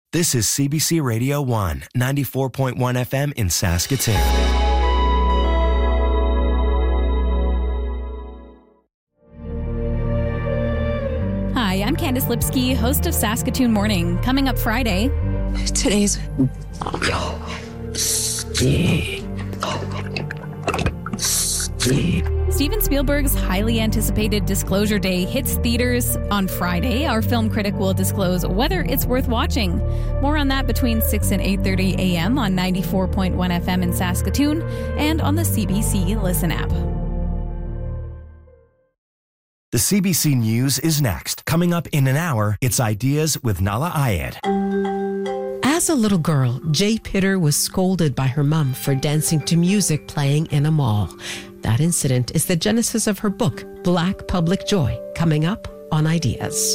This is CBC Radio 1, 94.1 FM in Saskatoon. Hi, I'm Candice Lipsky, host of Saskatoon Morning. Coming up Friday. Today's... Steven Spielberg's highly anticipated Disclosure Day hits theaters on Friday. Our film critic will disclose whether it's worth watching. More on that between 6 and 8:30 a.m. on 94.1 FM in Saskatoon and on the CBC Listen app. The CBC News is next. Coming up in an hour, it's Ideas with Nala Ayed. As a little girl, Jay Pitter was scolded by her mom for dancing to music playing in a mall. That incident is the genesis of her book, Black Public Joy, coming up on Ideas.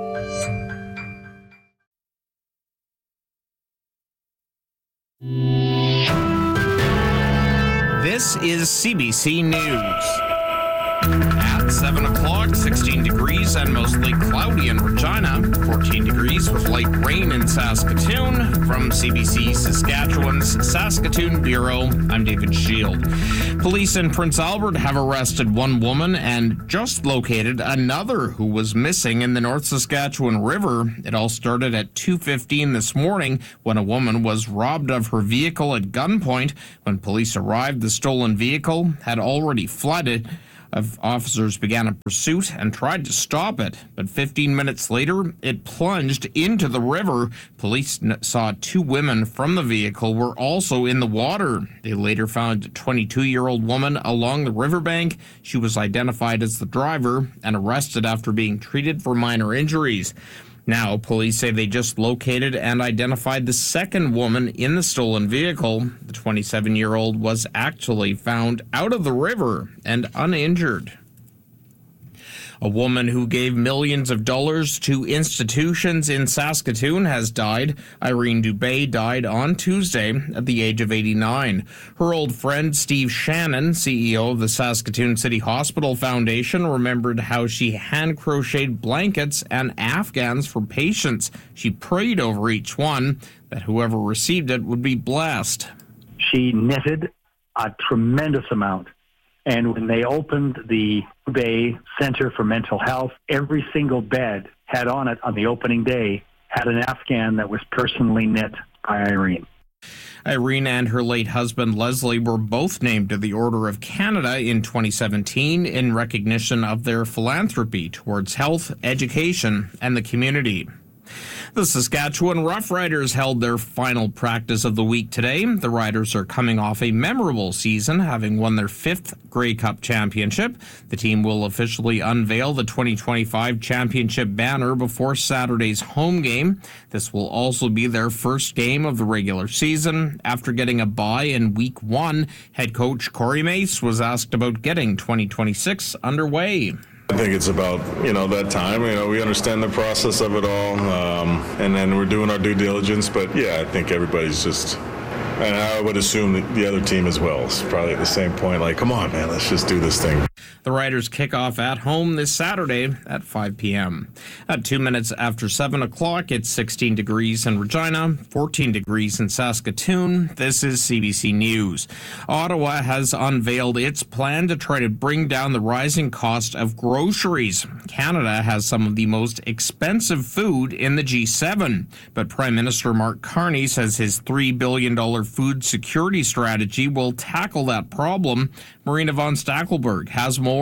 This is CBC News. At 7 o'clock, 16 degrees and mostly cloudy in Regina, 14 degrees with light rain in Saskatoon. From CBC Saskatchewan's Saskatoon Bureau, I'm David Shield. Police in Prince Albert have arrested one woman and just located another who was missing in the North Saskatchewan River. It all started at 2:15 this morning when a woman was robbed of her vehicle at gunpoint. When police arrived, the stolen vehicle had already flooded. Officers began a pursuit and tried to stop it, but 15 minutes later, it plunged into the river. Police saw two women from the vehicle were also in the water. They later found a 22-year-old woman along the riverbank. She was identified as the driver and arrested after being treated for minor injuries. Now, police say they just located and identified the second woman in the stolen vehicle. The 27-year-old was actually found out of the river and uninjured. A woman who gave millions of dollars to institutions in Saskatoon has died. Irene Dubé died on Tuesday at the age of 89. Her old friend Steve Shannon, CEO of the Saskatoon City Hospital Foundation, remembered how she hand-crocheted blankets and Afghans for patients. She prayed over each one that whoever received it would be blessed. She knitted a tremendous amount. And when they opened the Bay Center for Mental Health, every single bed had on it on the opening day had an Afghan that was personally knit by Irene. Irene and her late husband Leslie were both named to the Order of Canada in 2017 in recognition of their philanthropy towards health, education, and the community. The Saskatchewan Roughriders held their final practice of the week today. The Riders are coming off a memorable season, having won their 5th Grey Cup championship. The team will officially unveil the 2025 championship banner before Saturday's home game. This will also be their first game of the regular season. After getting a bye in Week 1, head coach Corey Mace was asked about getting 2026 underway. I think it's about, that time. We understand the process of it all, and then we're doing our due diligence. But, yeah, I think everybody's just, and I would assume that the other team as well is probably at the same point, like, come on, man, let's just do this thing. The Riders kick off at home this Saturday at 5 p.m. At 2 minutes after 7 o'clock, it's 16 degrees in Regina, 14 degrees in Saskatoon. This is CBC News. Ottawa has unveiled its plan to try to bring down the rising cost of groceries. Canada has some of the most expensive food in the G7, but Prime Minister Mark Carney says his $3 billion food security strategy will tackle that problem. Marina von Stackelberg has more.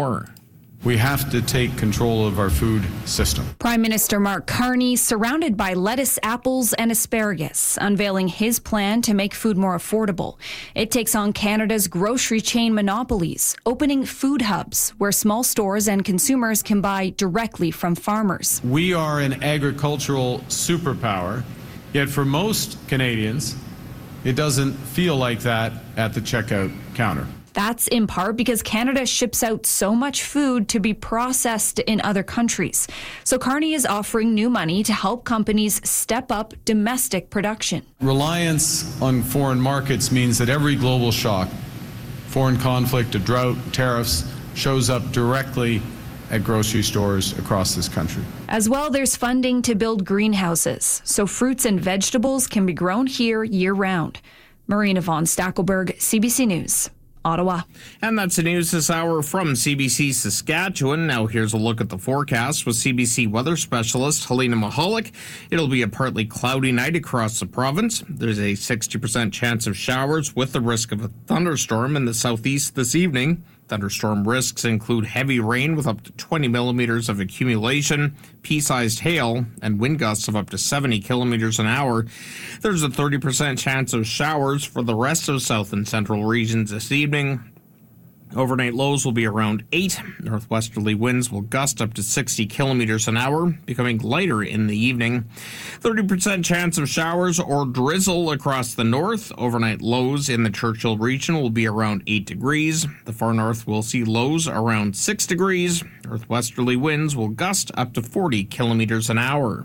We have to take control of our food system. Prime Minister Mark Carney surrounded by lettuce, apples, and asparagus, unveiling his plan to make food more affordable. It takes on Canada's grocery chain monopolies, opening food hubs where small stores and consumers can buy directly from farmers. We are an agricultural superpower, yet for most Canadians, it doesn't feel like that at the checkout counter. That's in part because Canada ships out so much food to be processed in other countries. So Carney is offering new money to help companies step up domestic production. Reliance on foreign markets means that every global shock, foreign conflict, a drought, tariffs, shows up directly at grocery stores across this country. As well, there's funding to build greenhouses so fruits and vegetables can be grown here year-round. Marina von Stackelberg, CBC News, Ottawa. And that's the news this hour from CBC Saskatchewan. Now here's a look at the forecast with CBC weather specialist Helena Mahalik. It'll be a partly cloudy night across the province. There's a 60% chance of showers with the risk of a thunderstorm in the southeast this evening. Thunderstorm risks include heavy rain with up to 20 millimeters of accumulation, pea-sized hail, and wind gusts of up to 70 kilometers an hour. There's a 30% chance of showers for the rest of south and central regions this evening. Overnight lows will be around 8. Northwesterly winds will gust up to 60 kilometers an hour, becoming lighter in the evening. 30% chance of showers or drizzle across the north. Overnight lows in the Churchill region will be around 8 degrees. The far north will see lows around 6 degrees. Northwesterly winds will gust up to 40 kilometers an hour.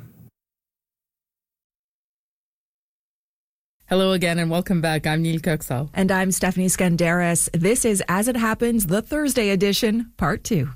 Hello again and welcome back. I'm Neil Coxall. And I'm Stephanie Skandaris. This is As It Happens, the Thursday edition, part 2.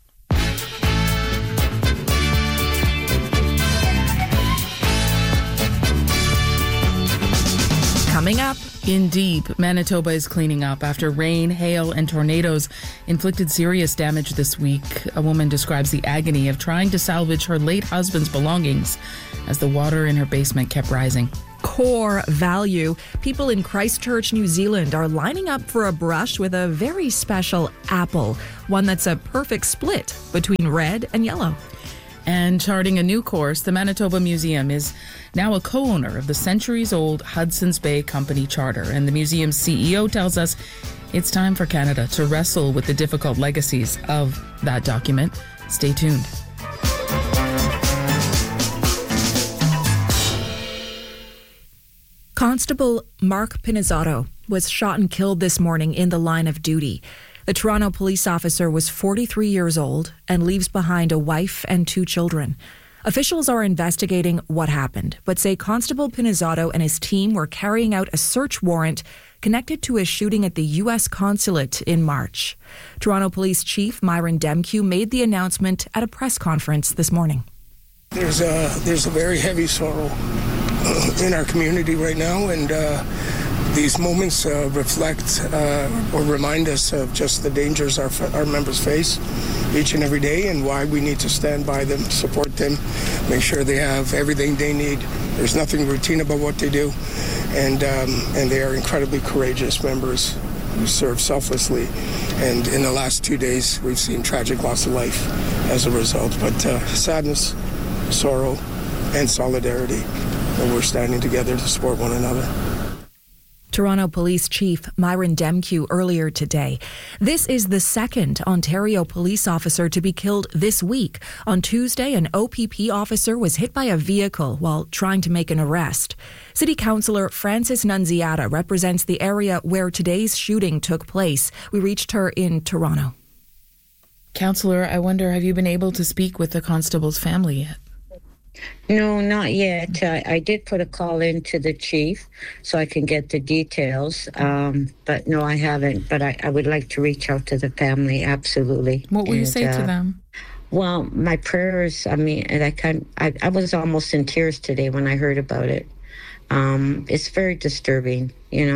Coming up. Indeed, Manitoba is cleaning up after rain, hail, and tornadoes inflicted serious damage this week. A woman describes the agony of trying to salvage her late husband's belongings as the water in her basement kept rising. Core value. People in Christchurch, New Zealand are lining up for a brush with a very special apple, one that's a perfect split between red and yellow. And charting a new course, the Manitoba Museum is now a co-owner of the centuries-old Hudson's Bay Company Charter. And the museum's CEO tells us it's time for Canada to wrestle with the difficult legacies of that document. Stay tuned. Constable Mark Pinizzato was shot and killed this morning in the line of duty. The Toronto police officer was 43 years old and leaves behind a wife and 2 children. Officials are investigating what happened, but say Constable Pinizzato and his team were carrying out a search warrant connected to a shooting at the U.S. consulate in March. Toronto Police Chief Myron Demkiw made the announcement at a press conference this morning. There's a very heavy sorrow in our community right now, and these moments reflect or remind us of just the dangers our members face each and every day, and why we need to stand by them, support them, make sure they have everything they need. There's nothing routine about what they do, and they are incredibly courageous members who serve selflessly. And in the last 2 days, we've seen tragic loss of life as a result. But sadness, sorrow, and solidarity. And we're standing together to support one another. Toronto Police Chief Myron Demkiw earlier today. This is the second Ontario police officer to be killed this week. On Tuesday, an OPP officer was hit by a vehicle while trying to make an arrest. City Councillor Frances Nunziata represents the area where today's shooting took place. We reached her in Toronto. Councillor, I wonder, have you been able to speak with the constable's family yet? No, not yet. I did put a call in to the chief so I can get the details. But no, I haven't. But I would like to reach out to the family, absolutely. What will you say to them? Well, my prayers, I was almost in tears today when I heard about it. It's very disturbing,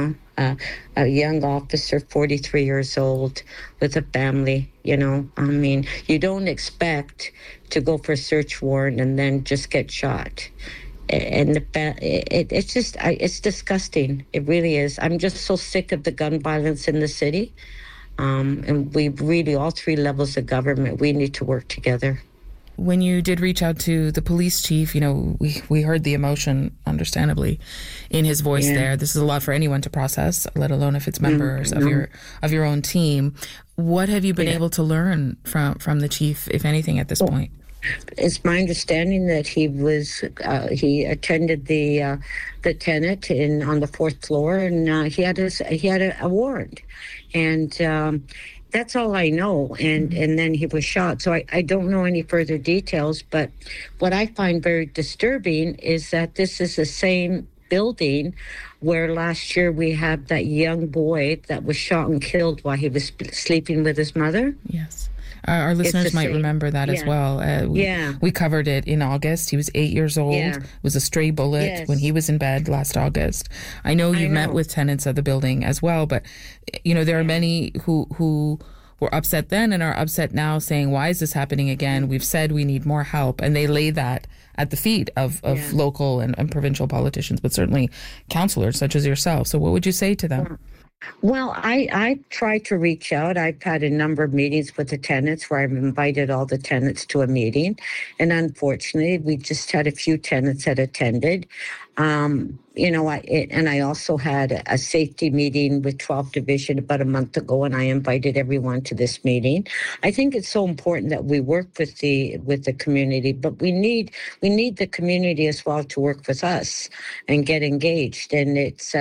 a young officer, 43 years old, with a family, you don't expect to go for a search warrant and then just get shot. And it's disgusting. It really is. I'm just so sick of the gun violence in the city. And we really, all 3 levels of government, we need to work together. When you did reach out to the police chief, we heard the emotion, understandably, in his voice there. This is a lot for anyone to process, let alone if it's members of your own team. What have you been able to learn from the chief, if anything, at this point? It's my understanding that he attended the tenant on the 4th floor, and he had a warrant, and that's all I know. And then he was shot. So I don't know any further details. But what I find very disturbing is that this is the same building where last year we had that young boy that was shot and killed while he was sleeping with his mother. Yes. Our listeners might remember that as well. We covered it in August. He was 8 years old. It was a stray bullet when he was in bed last August. I know you met with tenants of the building as well, but there are many who were upset then and are upset now, saying, why is this happening again? We've said we need more help. And they lay that at the feet of local and provincial politicians, but certainly councillors such as yourself. So what would you say to them? Well, I try to reach out. I've had a number of meetings with the tenants where I've invited all the tenants to a meeting. And unfortunately, we just had a few tenants that attended. I also had a safety meeting with 12th Division about a month ago, and I invited everyone to this meeting. I think it's so important that we work with the community, but we need the community as well to work with us and get engaged. And it's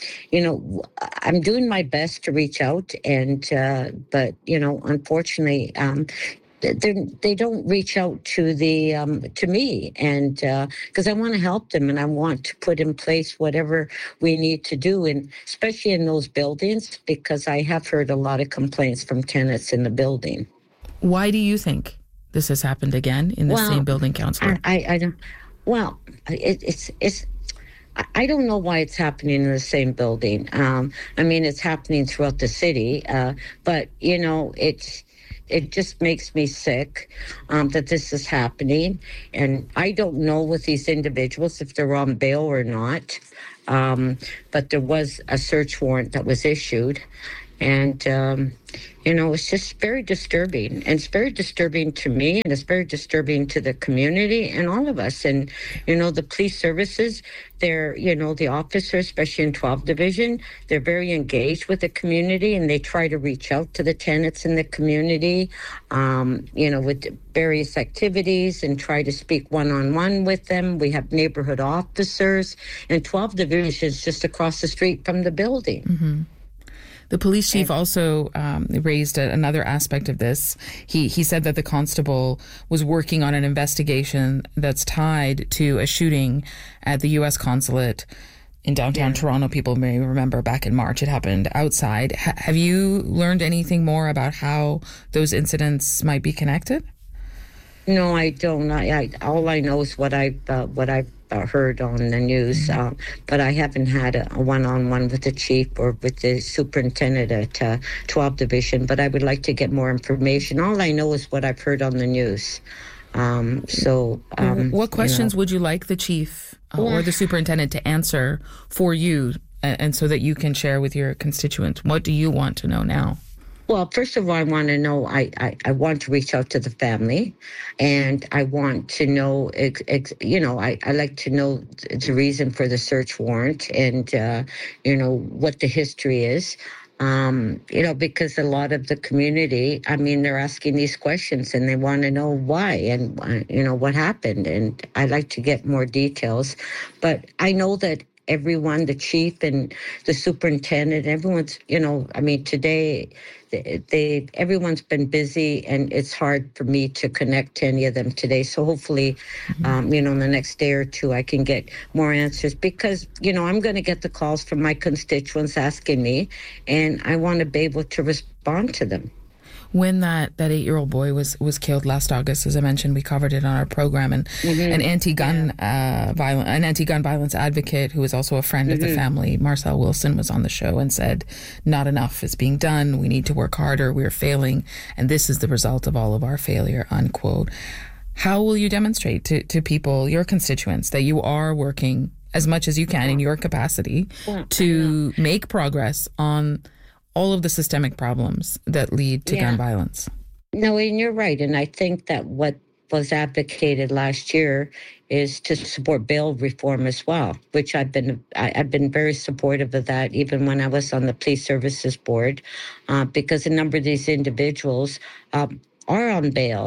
I'm doing my best to reach out, but unfortunately. They don't reach out to me, and because I want to help them and I want to put in place whatever we need to do, and especially in those buildings, because I have heard a lot of complaints from tenants in the building. Why do you think this has happened again in the same building, Councillor? I don't. Well, it's. I don't know why it's happening in the same building. It's happening throughout the city, but It just makes me sick that this is happening. And I don't know with these individuals if they're on bail or not. But there was a search warrant that was issued. And, it's just very disturbing. And it's very disturbing to me, and it's very disturbing to the community and all of us. And, the police services, they're, the officers, especially in 12th Division, they're very engaged with the community, and they try to reach out to the tenants in the community, with various activities, and try to speak one-on-one with them. We have neighborhood officers, and 12th Division is just across the street from the building. Mm-hmm. The police chief also raised another aspect of this. He said that the constable was working on an investigation that's tied to a shooting at the U.S. consulate in downtown Toronto. People may remember back in March it happened outside. Have you learned anything more about how those incidents might be connected? No, I don't. All I know is what I've heard on the news, but I haven't had a one-on-one with the chief or with the superintendent at 12th Division, but I would like to get more information. All I know is what I've heard on the news. What questions would you like the chief or the superintendent to answer for you, and so that you can share with your constituents? What do you want to know now? Well, first of all, I want to know, I want to reach out to the family, and I want to know, I like to know the reason for the search warrant, and, what the history is, because a lot of the community, they're asking these questions and they want to know why and, what happened. And I'd like to get more details, but I know that everyone, the chief and the superintendent, everyone's, today, everyone's been busy, and it's hard for me to connect to any of them today. So hopefully, in the next day or two, I can get more answers, because, I'm going to get the calls from my constituents asking me, and I want to be able to respond to them. When that 8-year-old boy was killed last August, as I mentioned, we covered it on our program, and an anti-gun violence advocate who is also a friend of the family, Marcel Wilson, was on the show and said, not enough is being done. We need to work harder. We're failing, and this is the result of all of our failure, unquote. How will you demonstrate to people, your constituents, that you are working as much as you can in your capacity to make progress on all of the systemic problems that lead to gun violence? No, and you're right. And I think that what was advocated last year is to support bail reform as well, which I've been very supportive of that, even when I was on the police services board, because a number of these individuals are on bail,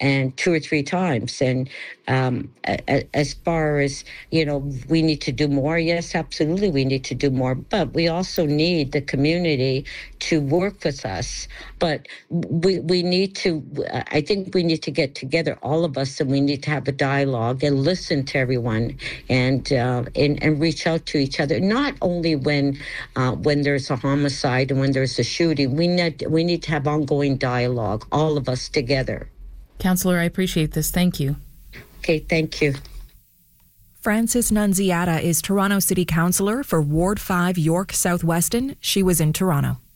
and 2 or 3 times. And as far as, we need to do more, yes, absolutely, we need to do more. But we also need the community to work with us. But we need to, I think we need to get together, all of us, and we need to have a dialogue and listen to everyone and reach out to each other. Not only when there's a homicide and when there's a shooting, we need to have ongoing dialogue, all of us together. Councillor, I appreciate this. Thank you. Okay, thank you. Frances Nunziata is Toronto City Councillor for Ward 5 York South Weston. She was in Toronto.